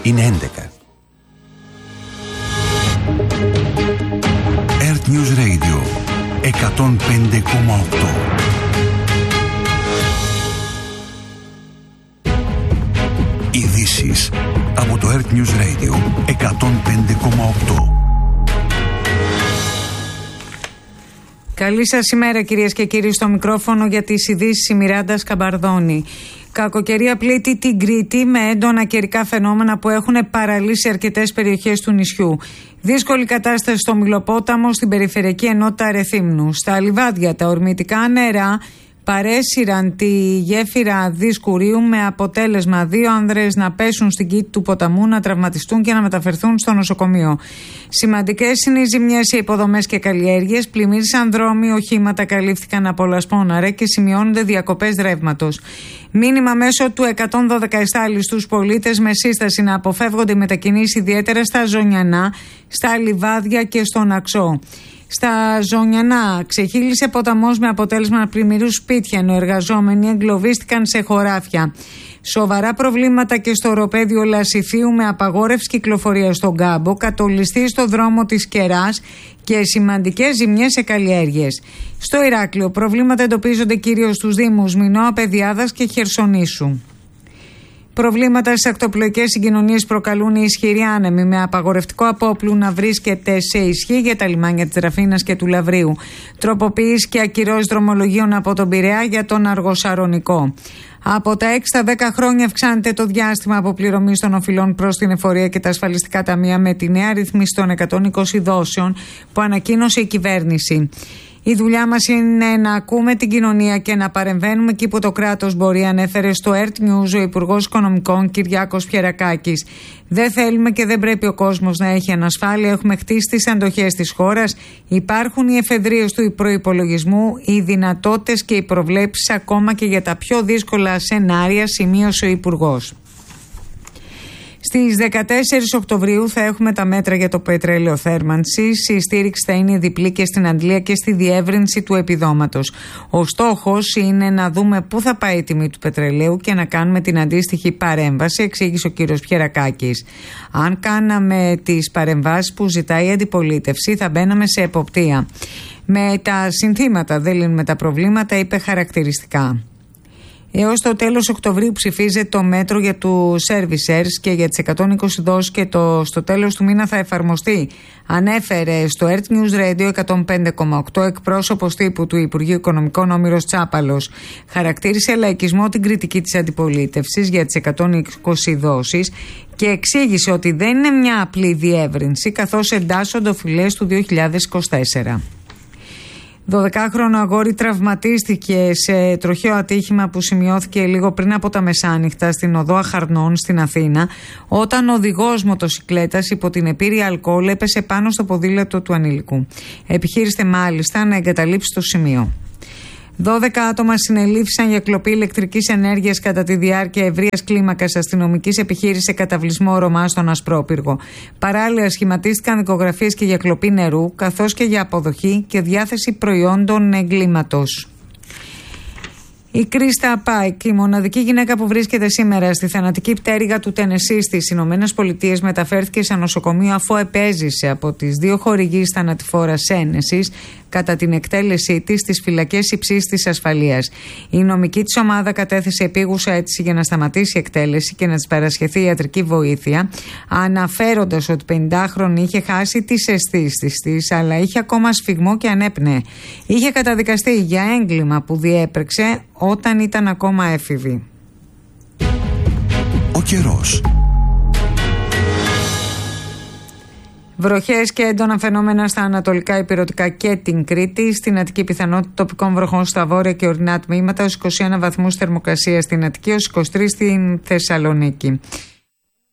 Είναι 11. Earth News Radio 105,8. Ειδήσεις από το Earth News Radio 105,8. Καλή σας ημέρα κυρίες και κύριοι, στο μικρόφωνο για τις ειδήσεις η Μιράντα Σκαμπαρδόνη. Κακοκαιρία πλήττει την Κρήτη με έντονα καιρικά φαινόμενα που έχουν παραλύσει αρκετές περιοχές του νησιού. Δύσκολη κατάσταση στο Μιλοπόταμο, στην περιφερειακή ενότητα Ρεθύμνου. Στα λιβάδια τα ορμητικά νερά παρέσυραν τη γέφυρα Δισκουρίου με αποτέλεσμα 2 άνδρες να πέσουν στην κήτη του ποταμού, να τραυματιστούν και να μεταφερθούν στο νοσοκομείο. Σημαντικές είναι οι ζημιές σε υποδομές και καλλιέργειες, πλημμύρισαν δρόμοι, οχήματα καλύφθηκαν από λασπόναρε και σημειώνονται διακοπές ρεύματος. Μήνυμα μέσω του 112 εστάλει στους πολίτες με σύσταση να αποφεύγονται οι μετακινήσεις, ιδιαίτερα στα Ζωνιανά, στα Λιβάδια και στον Αξό. Στα Ζωνιανά ξεχύλισε ποταμός με αποτέλεσμα να πλημμυρίσουν σπίτια, ενώ εργαζόμενοι εγκλωβίστηκαν σε χωράφια. Σοβαρά προβλήματα και στο οροπέδιο Λασιθίου με απαγόρευση κυκλοφορίας στον κάμπο, κατολιστή στο δρόμο της Κεράς και σημαντικές ζημιές σε καλλιέργειες. Στο Ηράκλειο προβλήματα εντοπίζονται κυρίως στους δήμους Μινώα, Παιδιάδας και Χερσονήσου. Προβλήματα στις ακτοπλοϊκές συγκοινωνίες προκαλούν οι ισχυροί άνεμοι, με απαγορευτικό απόπλου να βρίσκεται σε ισχύ για τα λιμάνια της Ραφίνας και του Λαβρίου. Τροποποίηση και ακυρώσεις δρομολογίων από τον Πειραιά για τον Αργοσαρονικό. Από τα 6 στα 10 χρόνια αυξάνεται το διάστημα αποπληρωμής των οφειλών προς την εφορία και τα ασφαλιστικά ταμεία με τη νέα ρύθμιση των 120 δόσεων που ανακοίνωσε η κυβέρνηση. Η δουλειά μας είναι να ακούμε την κοινωνία και να παρεμβαίνουμε εκεί που το κράτος μπορεί, ανέφερε στο Earth News ο Υπουργός Οικονομικών Κυριάκος Πιερακάκης. Δεν θέλουμε και δεν πρέπει ο κόσμος να έχει ανασφάλεια. Έχουμε χτίσει τις αντοχές της χώρας. Υπάρχουν οι εφεδρείες του προϋπολογισμού, οι δυνατότητες και οι προβλέψεις ακόμα και για τα πιο δύσκολα σενάρια, σημείωσε ο Υπουργός. Στις 14 Οκτωβρίου θα έχουμε τα μέτρα για το πετρέλαιο θέρμανσης. Η στήριξη θα είναι διπλή και στην αντλία και στη διεύρυνση του επιδόματος. Ο στόχος είναι να δούμε πού θα πάει η τιμή του πετρελαίου και να κάνουμε την αντίστοιχη παρέμβαση, εξήγησε ο κύριος Πιερακάκης. Αν κάναμε τις παρεμβάσεις που ζητάει η αντιπολίτευση, θα μπαίναμε σε εποπτεία. Με τα συνθήματα δεν λύνουμε τα προβλήματα, είπε χαρακτηριστικά. Έως το τέλος Οκτωβρίου ψηφίζεται το μέτρο για του servicers και για τις 120 δόσεις και στο τέλος του μήνα θα εφαρμοστεί, ανέφερε στο Earth News Radio 105,8 εκπρόσωπος τύπου του Υπουργείου Οικονομικών Όμηρος Τσάπαλος. Χαρακτήρισε λαϊκισμό την κριτική της αντιπολίτευσης για τις 120 δόσεις και εξήγησε ότι δεν είναι μια απλή διεύρυνση, καθώς εντάσσονται οφειλές του 2024. 12χρονο αγόρι τραυματίστηκε σε τροχαίο ατύχημα που σημειώθηκε λίγο πριν από τα μεσάνυχτα στην οδό Αχαρνών στην Αθήνα, όταν ο οδηγός μοτοσικλέτας υπό την επίρρεια αλκοόλ έπεσε πάνω στο ποδήλατο του ανήλικου. Επιχείρησε μάλιστα να εγκαταλείψει το σημείο. 12 άτομα συνελήφθησαν για κλοπή ηλεκτρικής ενέργειας κατά τη διάρκεια ευρείας κλίμακας αστυνομικής επιχείρησης σε καταβλισμό Ρωμά στον Ασπρόπυργο. Παράλληλα, σχηματίστηκαν δικογραφίες και για κλοπή νερού, καθώς και για αποδοχή και διάθεση προϊόντων εγκλήματος. Η Κρίστα Πάικ, η μοναδική γυναίκα που βρίσκεται σήμερα στη θανατική πτέρυγα του Τενεσί στις ΗΠΑ, μεταφέρθηκε σε νοσοκομείο αφού επέζησε από τις 2 χορηγείς θανατηφόρας ένεσης κατά την εκτέλεσή της στις φυλακές υψίστης ασφαλείας. Η νομική της ομάδα κατέθεσε επίγουσα αίτηση για να σταματήσει η εκτέλεση και να της παρασχεθεί ιατρική βοήθεια, αναφέροντας ότι 50χρονη είχε χάσει τις αισθήσεις της, αλλά είχε ακόμα σφιγμό και ανέπνεε. Είχε καταδικαστεί για έγκλημα που διέπρεξε όταν ήταν ακόμα έφηβη. Ο καιρός. Βροχές και έντονα φαινόμενα στα ανατολικά ηπειρωτικά και την Κρήτη. Στην Αττική πιθανότητα τοπικών βροχών στα βόρεια και ορεινά τμήματα, ως 21 βαθμούς θερμοκρασία στην Αττική, ως 23 στην Θεσσαλονίκη.